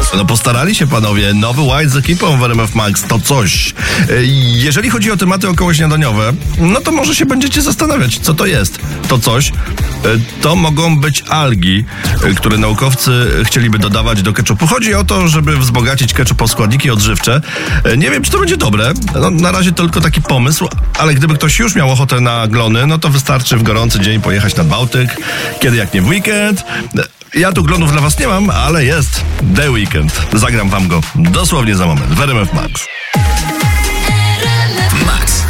No postarali się panowie. Nowy White z ekipą w RMF Max to coś. Jeżeli chodzi o tematy okołośniadaniowe, no to może się będziecie zastanawiać, co to jest. To coś. To mogą być algi, które naukowcy chcieliby dodawać do ketchupu. Chodzi o to, żeby wzbogacić ketchup o składniki odżywcze. Nie wiem, czy to będzie dobre. No, na razie to tylko taki pomysł, ale gdyby ktoś już miał ochotę na glony, no to wystarczy w gorący dzień pojechać nad Bałtyk. Kiedy jak nie w weekend. Ja tu glonów dla was nie mam, ale jest The Weekend. Zagram wam go dosłownie za moment w RMF Max. Max.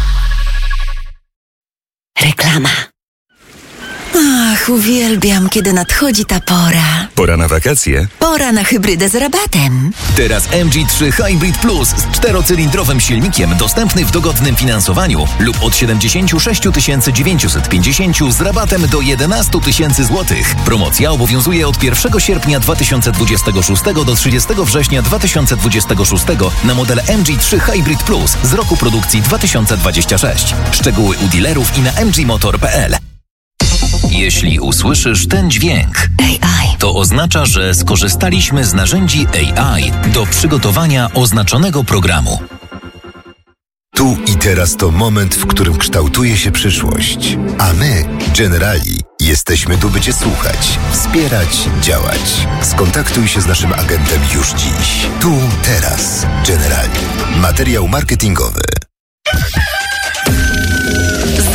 Reklama. Ach, uwielbiam, kiedy nadchodzi ta pora. Pora na wakacje? Pora na hybrydę z rabatem. Teraz MG3 Hybrid Plus z 4-cylindrowym silnikiem dostępny w dogodnym finansowaniu lub od 76 950 z rabatem do 11 000 złotych. Promocja obowiązuje od 1 sierpnia 2026 do 30 września 2026 na model MG3 Hybrid Plus z roku produkcji 2026. Szczegóły u dealerów i na mgmotor.pl. Jeśli usłyszysz ten dźwięk, AI, to oznacza, że skorzystaliśmy z narzędzi AI do przygotowania oznaczonego programu. Tu i teraz to moment, w którym kształtuje się przyszłość. A my, Generali, jesteśmy tu, by Cię słuchać, wspierać, działać. Skontaktuj się z naszym agentem już dziś. Tu, teraz. Generali. Materiał marketingowy.